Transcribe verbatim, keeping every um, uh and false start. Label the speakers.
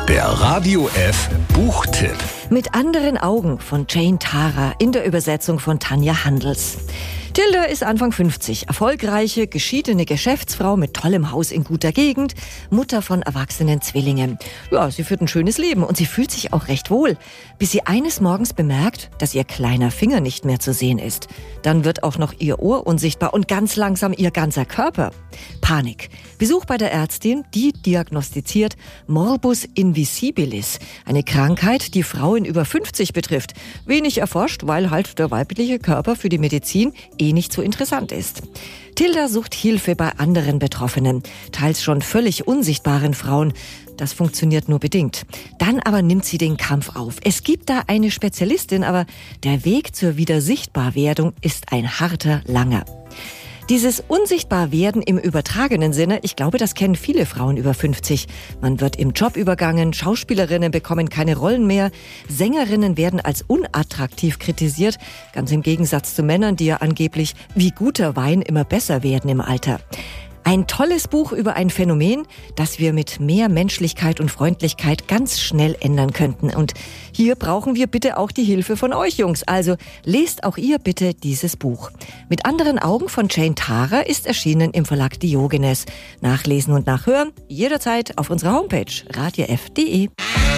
Speaker 1: Der Radio F Buchtipp.
Speaker 2: Mit anderen Augen von Jane Tara in der Übersetzung von Tanja Handels. Tilda ist Anfang fünfzig, erfolgreiche, geschiedene Geschäftsfrau mit tollem Haus in guter Gegend, Mutter von erwachsenen Zwillingen. Ja, sie führt ein schönes Leben und sie fühlt sich auch recht wohl, bis sie eines Morgens bemerkt, dass ihr kleiner Finger nicht mehr zu sehen ist. Dann wird auch noch ihr Ohr unsichtbar und ganz langsam ihr ganzer Körper. Panik. Besuch bei der Ärztin, die diagnostiziert Morbus invisibilis, eine Krankheit, die Frauen über fünfzig betrifft. Wenig erforscht, weil halt der weibliche Körper für die Medizin eh nicht so interessant ist. Tilda sucht Hilfe bei anderen Betroffenen, teils schon völlig unsichtbaren Frauen. Das funktioniert nur bedingt. Dann aber nimmt sie den Kampf auf. Es gibt da eine Spezialistin, aber der Weg zur Wiedersichtbarwerdung ist ein harter, langer. Dieses Unsichtbarwerden im übertragenen Sinne, ich glaube, das kennen viele Frauen über fünfzig. Man wird im Job übergangen, Schauspielerinnen bekommen keine Rollen mehr, Sängerinnen werden als unattraktiv kritisiert, ganz im Gegensatz zu Männern, die ja angeblich wie guter Wein immer besser werden im Alter. Ein tolles Buch über ein Phänomen, das wir mit mehr Menschlichkeit und Freundlichkeit ganz schnell ändern könnten. Und hier brauchen wir bitte auch die Hilfe von euch, Jungs. Also lest auch ihr bitte dieses Buch. Mit anderen Augen von Jane Tara ist erschienen im Verlag Diogenes. Nachlesen und nachhören jederzeit auf unserer Homepage radio f punkt de.